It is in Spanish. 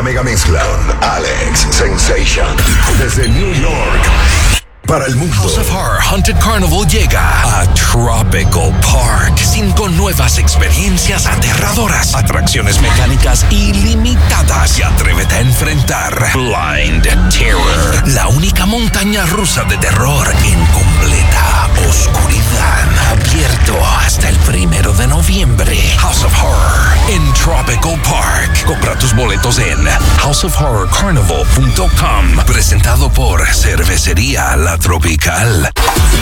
mega mezcla con Alex Sensation. Desde New York para el mundo. House of Horror Haunted Carnival llega a Tropical Park. 5 nuevas experiencias aterradoras, atracciones mecánicas ilimitadas y atrévete a enfrentar Blind Terror, la única montaña rusa de terror en completa oscuridad. Abierto hasta el 1 de noviembre. House of Horror en Tropical Park. Compra tus boletos en houseofhorrorcarnival.com. Presentado por Cervecería La Tropical.